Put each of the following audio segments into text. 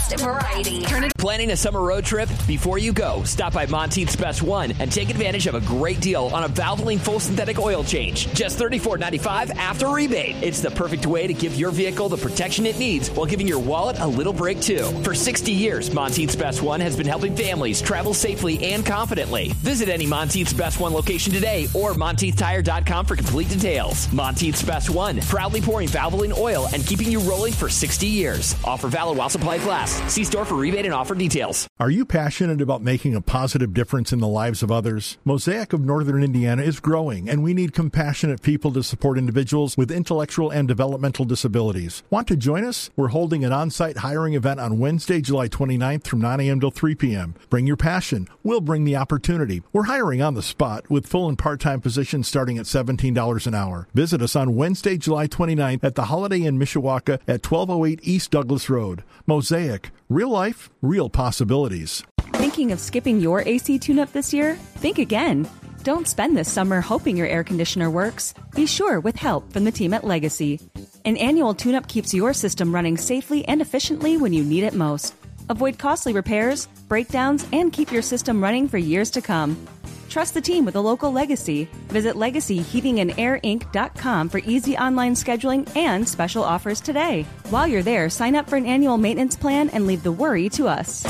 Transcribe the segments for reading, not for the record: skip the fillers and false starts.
best variety. Planning a summer road trip? Before you go, stop by Monteith's Best One and take advantage of a great deal on a Valvoline full synthetic oil change. Just $34.95 after rebate. It's the perfect way to give your vehicle the protection it needs while giving your wallet a little break too. For 60 years, Monteith's Best One has been helping families travel safely and confidently. Visit any Monteith's Best One location today or MonteithTire.com for complete details. Monteith's Best One, proudly pouring Valvoline oil and keeping you rolling for 60 years. Offer valid while supplies last. See store for rebate and offer details. Are you passionate about making a positive difference in the lives of others? Mosaic of Northern Indiana is growing, and we need compassionate people to support individuals with intellectual and developmental disabilities. Want to join us? We're holding an on-site hiring event on Wednesday, July 29th from 9 a.m. till 3 p.m. Bring your passion. We'll bring the opportunity. We're hiring on the spot with full and part-time positions starting at $17 an hour. Visit us on Wednesday, July 29th at the Holiday Inn Mishawaka at 1208 East Douglas Road. Mosaic. Real life, real possibilities. Thinking of skipping your AC tune-up this year? Think again. Don't spend this summer hoping your air conditioner works. Be sure with help from the team at Legacy. An annual tune-up keeps your system running safely and efficiently when you need it most. Avoid costly repairs, breakdowns, and keep your system running for years to come. Trust the team with a local Legacy. Visit LegacyHeatingandAirInc.com for easy online scheduling and special offers today. While you're there, sign up for an annual maintenance plan and leave the worry to us.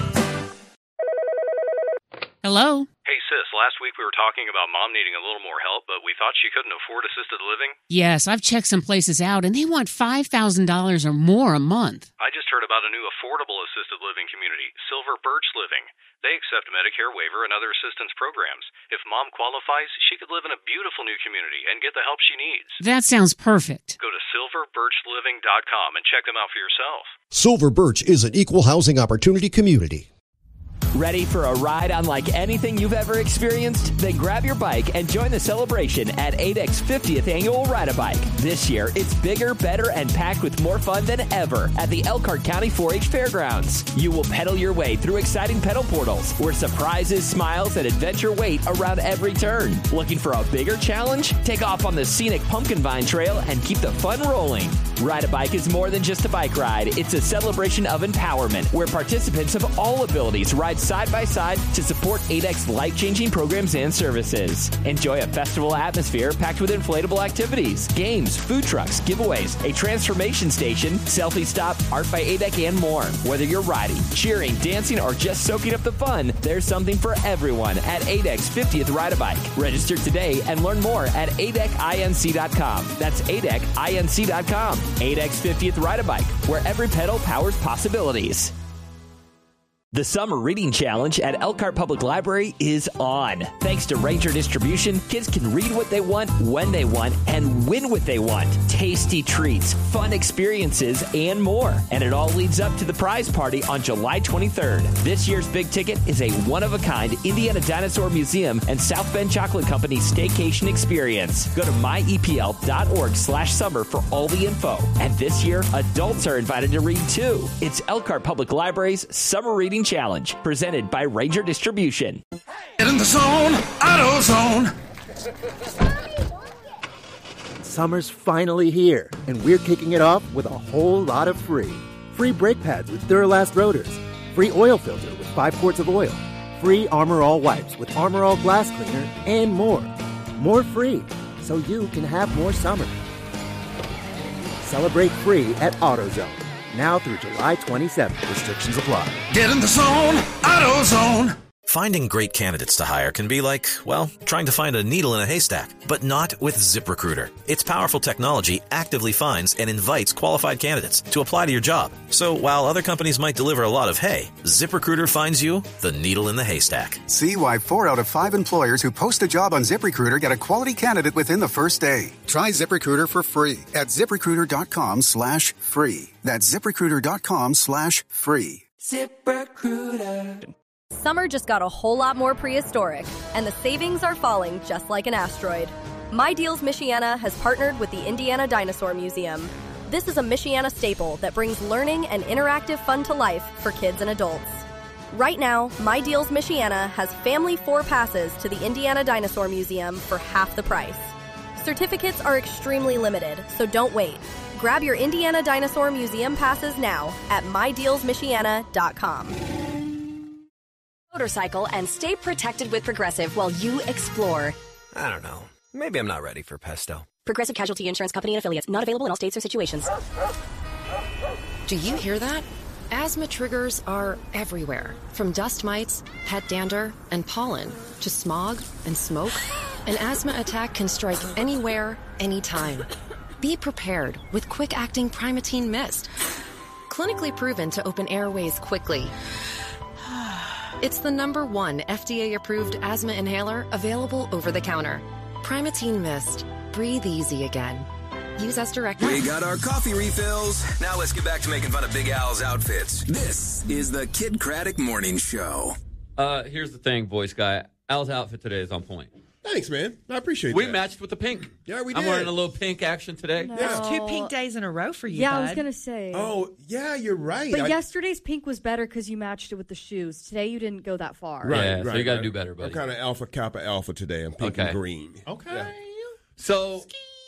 Hello? Hey, sis, last week we were talking about Mom needing a little more help, but we thought she couldn't afford assisted living. Yes, I've checked some places out, and they want $5,000 or more a month. I just heard about a new affordable assisted living community, Silver Birch Living. They accept Medicare waiver and other assistance programs. If Mom qualifies, she could live in a beautiful new community and get the help she needs. That sounds perfect. Go to silverbirchliving.com and check them out for yourself. Silver Birch is an equal housing opportunity community. Ready for a ride unlike anything you've ever experienced? Then grab your bike and join the celebration at ADEC's 50th Annual Ride-A-Bike. This year, it's bigger, better, and packed with more fun than ever at the Elkhart County 4-H Fairgrounds. You will pedal your way through exciting pedal portals where surprises, smiles, and adventure wait around every turn. Looking for a bigger challenge? Take off on the scenic Pumpkin Vine Trail and keep the fun rolling. Ride-A-Bike is more than just a bike ride. It's a celebration of empowerment where participants of all abilities ride side by side to support ADEC's life-changing programs and services. Enjoy a festival atmosphere packed with inflatable activities, games, food trucks, giveaways, a transformation station, selfie stop, art by ADEC, and more. Whether you're riding, cheering, dancing, or just soaking up the fun, there's something for everyone at ADEC's 50th Ride-A-Bike. Register today and learn more at ADECinc.com. That's ADECinc.com. ADEC's 50th Ride-A-Bike, where every pedal powers possibilities. The Summer Reading Challenge at Elkhart Public Library is on. Thanks to Ranger Distribution, kids can read what they want, when they want, and win what they want. Tasty treats, fun experiences, and more. And it all leads up to the prize party on July 23rd. This year's big ticket is a one-of-a-kind Indiana Dinosaur Museum and South Bend Chocolate Company staycation experience. Go to myepl.org/summer for all the info. And this year, adults are invited to read too. It's Elkhart Public Library's Summer Reading Challenge, presented by Ranger Distribution. Get in the zone, AutoZone. Summer's finally here, and we're kicking it off with a whole lot of free. Free brake pads with Duralast rotors. Free oil filter with 5 quarts of oil. Free Armor All wipes with Armor All glass cleaner, and more. More free, so you can have more summer. Celebrate free at AutoZone. Now through July 27th. Restrictions apply. Get in the zone, AutoZone. Finding great candidates to hire can be like, well, trying to find a needle in a haystack, but not with ZipRecruiter. Its powerful technology actively finds and invites qualified candidates to apply to your job. So while other companies might deliver a lot of hay, ZipRecruiter finds you the needle in the haystack. See why 4 out of 5 employers who post a job on ZipRecruiter get a quality candidate within the first day. Try ZipRecruiter for free at ZipRecruiter.com/free. That's ZipRecruiter.com/free. ZipRecruiter. Summer just got a whole lot more prehistoric, and the savings are falling just like an asteroid. My Deals Michiana has partnered with the Indiana Dinosaur Museum. This is a Michiana staple that brings learning and interactive fun to life for kids and adults. Right now, My Deals Michiana has family 4 passes to the Indiana Dinosaur Museum for half the price. Certificates are extremely limited, so don't wait. Grab your Indiana Dinosaur Museum passes now at mydealsmichiana.com. Motorcycle and stay protected with Progressive while you explore. I don't know. Maybe I'm not ready for pesto. Progressive Casualty Insurance Company and Affiliates. Not available in all states or situations. Do you hear that? Asthma triggers are everywhere. From dust mites, pet dander, and pollen to smog and smoke. An asthma attack can strike anywhere, anytime. Be prepared with quick-acting Primatene Mist. Clinically proven to open airways quickly. It's the #1 FDA-approved asthma inhaler available over the counter. Primatene Mist. Breathe easy again. Use as directed. We got our coffee refills. Now let's get back to making fun of Big Al's outfits. This is the Kid Craddock Morning Show. Here's the thing, voice guy. Al's outfit today is on point. Thanks, man. I appreciate that. We matched with the pink. Yeah, we did. I'm wearing a little pink action today. No. That's 2 pink days in a row for you, Yeah, bud. I was going to say. Oh, yeah, you're right. But yesterday's pink was better because you matched it with the shoes. Today you didn't go that far. Right, so you got to do better, buddy. I'm kind of alpha, kappa, alpha today. I'm pink and green. Okay. Yeah. So,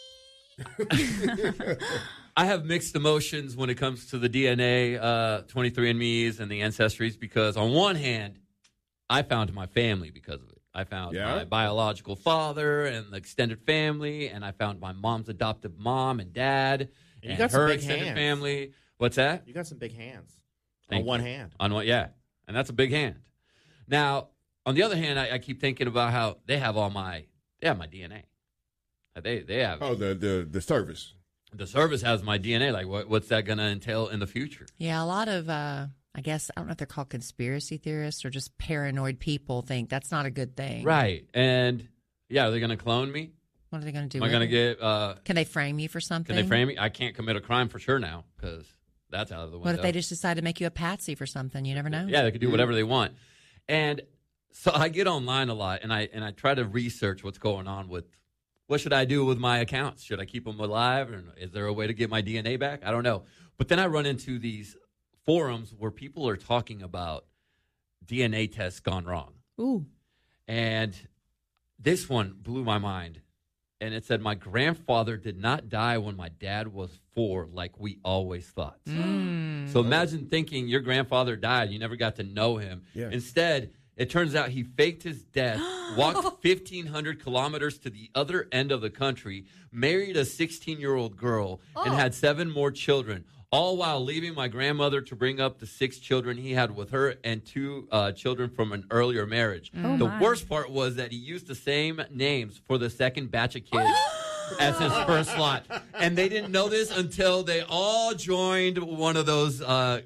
I have mixed emotions when it comes to the DNA, 23andMe's and the ancestries, because on one hand, I found my family because of it. I found my biological father and the extended family, and I found my mom's adoptive mom and dad you and got some her big extended hands. family. What's that? You got some big hands. Thank on one you. hand. On one, yeah. And that's a big hand. Now, on the other hand, I keep thinking about how they have my DNA. They have. Oh, the service. The service has my DNA. Like, what's that going to entail in the future? Yeah, a lot of, I guess, I don't know if they're called conspiracy theorists or just paranoid people think that's not a good thing. Right. And, yeah, are they going to clone me? What are they going to do? Am I going to get... can they frame you for something? Can they frame me? I can't commit a crime for sure now because that's out of the window. What if they just decide to make you a patsy for something? You never know. Yeah, they could do whatever they want. And so I get online a lot, and I try to research what's going on with... What should I do with my accounts? Should I keep them alive? Or is there a way to get my DNA back? I don't know. But then I run into these forums where people are talking about DNA tests gone wrong. Ooh. And this one blew my mind. And it said, my grandfather did not die when my dad was 4 like we always thought. So imagine thinking your grandfather died. You never got to know him. Yeah. Instead, it turns out he faked his death, walked 1,500 kilometers to the other end of the country, married a 16-year-old girl, and had 7 more children, all while leaving my grandmother to bring up the 6 children he had with her and 2 children from an earlier marriage. Oh, the my. worst part was that he used the same names for the second batch of kids as his first lot. And they didn't know this until they all joined one of those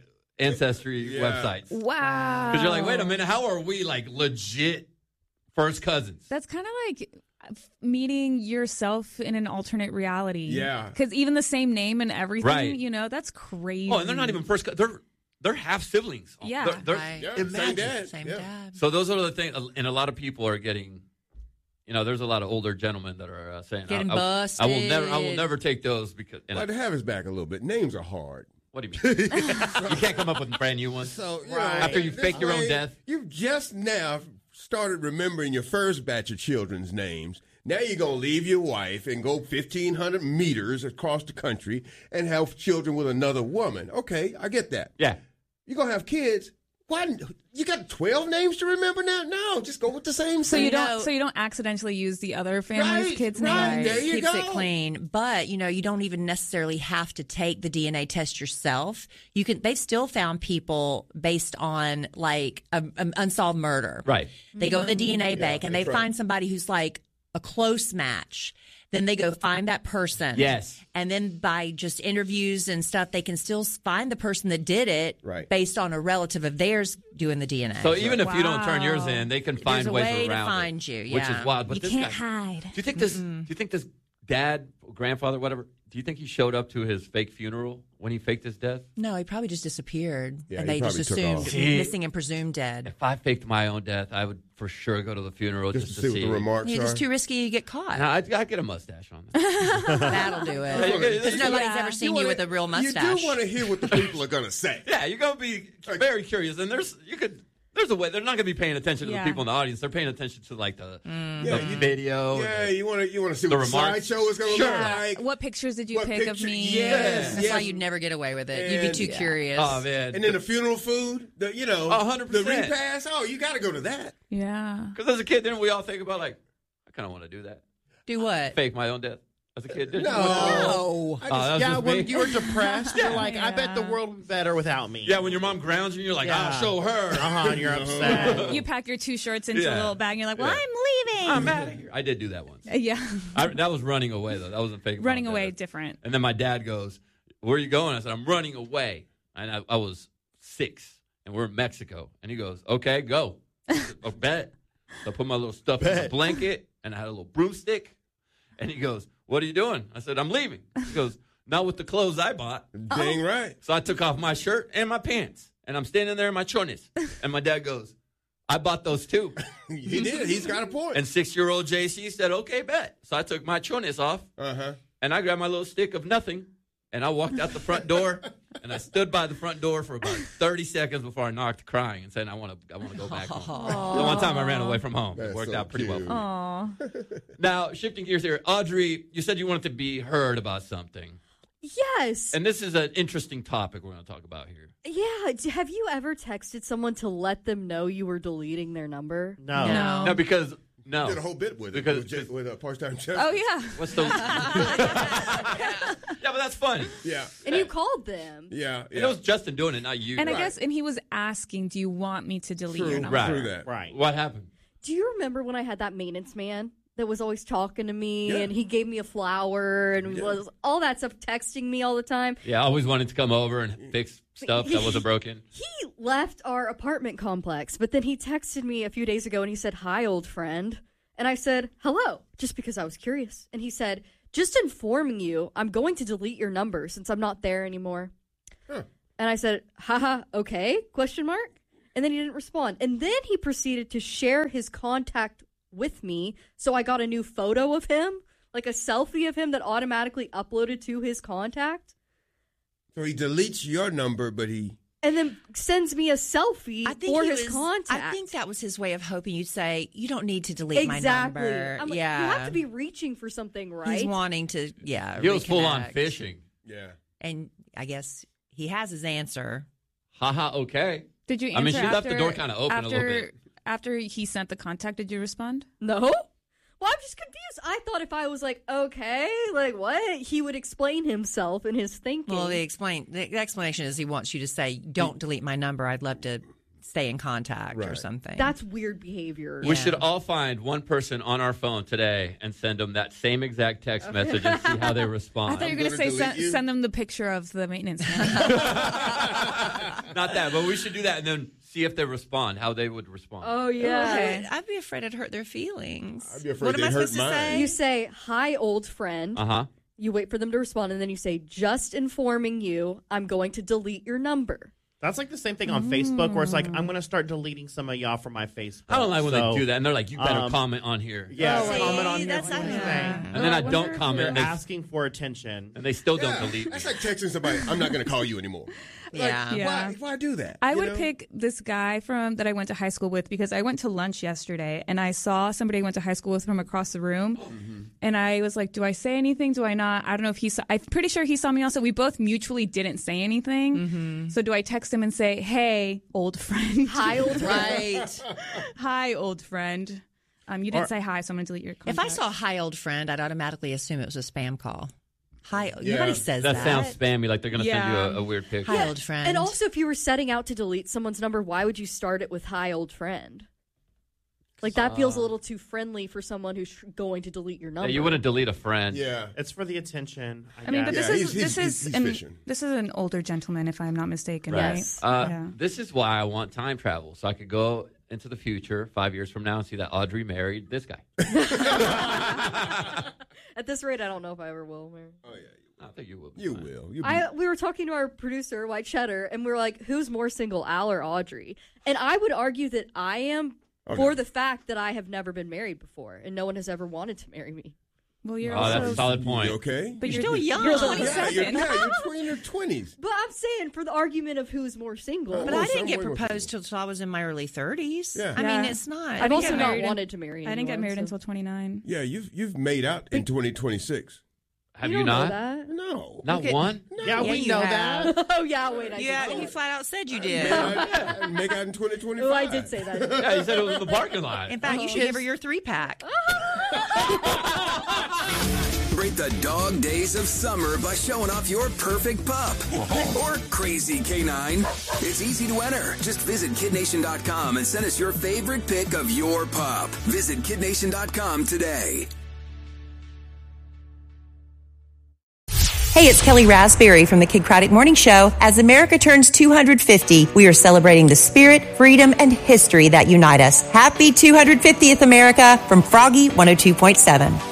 ancestry websites. Wow. Because you're like, wait a minute, how are we like legit first cousins? That's kind of like meeting yourself in an alternate reality. Yeah. Because even the same name and everything, Right. you know, that's crazy. Oh, and they're not even first cousins. They're half siblings. Yeah. Imagine. Same dad. So those are the things, and a lot of people are getting, there's a lot of older gentlemen that are saying, Getting I busted. will never take those because. Well, to have his back a little bit. Names are hard. What do you mean? You can't come up with brand new ones. So after you fake your own death. You've just now started remembering your first batch of children's names. Now you're going to leave your wife and go 1,500 meters across the country and have children with another woman. Okay, I get that. Yeah. You're going to have kids. Why? You got 12 names to remember now? No, just go with the same. So you don't accidentally use the other family's kids' names. There you Keeps go. it clean. But, you don't even necessarily have to take the DNA test yourself. They've still found people based on like an unsolved murder. Right. They go to the DNA bank and they find somebody who's like a close match. Then they go find that person. Yes. And then by just interviews and stuff, they can still find the person that did it based on a relative of theirs doing the DNA. So even if you don't turn yours in, they can find There's a ways way around to find it, you, which yeah. is wild. But You this can't guy, hide. Do you think this dad, grandfather, whatever? Do you think he showed up to his fake funeral when he faked his death? No, he probably just disappeared. Yeah, and he they just probably took assumed off. missing and presumed dead. If I faked my own death, I would for sure go to the funeral just to see what the remarks It's are. just too risky to get caught. No, I'd get a mustache on this. That'll do it. Because nobody's ever seen you with a real mustache. You do want to hear what the people are going to say. Yeah, you're gonna be very curious, and there's there's a way. They're not going to be paying attention to the people in the audience. They're paying attention to like the video. Yeah, you want to see the what the slideshow is going to look like. What pictures did you pick of me? That's why you'd never get away with it. You'd be too curious. Oh man! And then the funeral food, 100%. The repast. Oh, you got to go to that. Yeah. Because as a kid, didn't we all think about like, I kind of want to do that. Do what? Fake my own death. As a kid, didn't you? No. When you were depressed, you're like, I bet the Yeah. world would be better without me. Yeah, when your mom grounds you, you're like, I'll show her. And you're upset. You pack your 2 shirts into a Yeah. little bag and you're like, well, Yeah. I'm leaving. I'm out of here. I did do that once. Yeah. That was running away, though. That wasn't fake. Running mom away, death. different. And then my dad goes, where are you going? I said, I'm running away. And I was 6, and we're in Mexico. And he goes, okay, go. I said, oh, bet. So I put my little stuff in the blanket, and I had a little broomstick. And he goes, what are you doing? I said, I'm leaving. He goes, not with the clothes I bought. Dang right. So I took off my shirt and my pants, and I'm standing there in my chones. And my dad goes, I bought those too. He did. He's got a point. And 6-year-old JC said, okay, bet. So I took my chones off, and I grabbed my little stick of nothing, and I walked out the front door, and I stood by the front door for about 30 seconds before I knocked, crying and saying, I want to go back home. The one time I ran away from home. It worked out pretty well for me. Aww. Now, shifting gears here, Audrey, you said you wanted to be heard about something. Yes. And this is an interesting topic we're going to talk about here. Yeah. Have you ever texted someone to let them know you were deleting their number? No. No, because... No. Did a whole bit with it. With a part-time chef. Oh, yeah. What's the... Yeah, but that's funny. Yeah. And you called them. Yeah. And it was Justin doing it, not you. And I guess, and he was asking, do you want me to delete your number? Right. What happened? Do you remember when I had that maintenance man that was always talking to me and he gave me a flower and was all that stuff, texting me all the time? Yeah, I always wanted to come over and fix stuff that wasn't broken. He left our apartment complex, but then he texted me a few days ago and he said, hi, old friend. And I said, hello, just because I was curious. And he said, just informing you, I'm going to delete your number since I'm not there anymore. Huh. And I said, haha, okay, question mark? And then he didn't respond. And then he proceeded to share his contact with me. So I got a new photo of him, like a selfie of him that automatically uploaded to his contact. So he deletes your number, but he... And then sends me a selfie for his contact. I think that was his way of hoping you'd say, you don't need to delete my number. I'm like, you have to be reaching for something, right? He's wanting to, He was full on fishing. Yeah. And I guess he has his answer. Haha, okay. Did you answer I mean, she left after, the door kind of open a little bit. After he sent the contact, did you respond? No. Well, I'm just confused. I thought if I was like, okay, like what? He would explain himself and his thinking. Well, the explanation is he wants you to say, don't delete my number. I'd love to stay in contact or something. That's weird behavior. We should all find one person on our phone today and send them that same exact text message and see how they respond. I thought you were going to say send them the picture of the maintenance man. Not that, but we should do that and then see if they respond, how they would respond. Oh, yeah. Okay. I'd be afraid I'd hurt their feelings. I'd be afraid what am I they'd hurt supposed to say? You say, hi, old friend. Uh-huh. You wait for them to respond, and then you say, just informing you, I'm going to delete your number. That's like the same thing on Facebook where it's like, I'm going to start deleting some of y'all from my Facebook. I don't like when they do that, and they're like, you better comment on here. Yeah, comment on here. That's not And then I don't comment. They're asking for attention. And they still don't delete me. That's like texting somebody, I'm not going to call you anymore. Yeah. Why do that? I would pick this guy that I went to high school with because I went to lunch yesterday and I saw somebody I went to high school with from across the room. And I was like, do I say anything? Do I not? I don't know if he saw. I'm pretty sure he saw me also. We both mutually didn't say anything. So do I text him and say, hey, old friend? Hi, old friend. Right. Hi, old friend. You didn't say hi, so I'm going to delete your contact. If I saw hi, old friend, I'd automatically assume it was a spam call. Hi, nobody says that. That sounds spammy, like they're going to send you a weird picture. Hi, old friend. And also, if you were setting out to delete someone's number, why would you start it with hi, old friend? Like, that feels a little too friendly for someone who's going to delete your number. Yeah, you wouldn't delete a friend. Yeah. It's for the attention. I mean, but Yeah, he's fishing. this is an older gentleman, if I'm not mistaken, Right. right? Yeah. This is why I want time travel, so I could go into the future 5 years from now and see that Audrey married this guy. At this rate, I don't know if I ever will, man. Oh, yeah. I think you will. You will. We were talking to our producer, White Cheddar, and we were like, who's more single, Al or Audrey? And I would argue that I am for the fact that I have never been married before, and no one has ever wanted to marry me. Well, you're that's a solid point. You okay? But you're still young. You're 27. You're in your 20s. But I'm saying for the argument of who's more single. But I didn't get proposed till I was in my early 30s. Yeah. I mean, it's not. I've also not wanted to marry anyone. I didn't get married until 29. Yeah, you've made out in 2026. Have you not? No. Not one? Yeah, we know that. Oh, yeah, wait. You flat out said you did. Make out in 2025. Oh, I did say that. Yeah, you said it was in the parking lot. In fact, you should give her your 3-pack. Celebrate the dog days of summer by showing off your perfect pup or crazy canine. It's easy to enter. Just visit KidNation.com and send us your favorite pic of your pup. Visit KidNation.com today. Hey, it's Kelly Raspberry from the Kid Craddock Morning Show. As America turns 250, we are celebrating the spirit, freedom, and history that unite us. Happy 250th, America, from Froggy 102.7.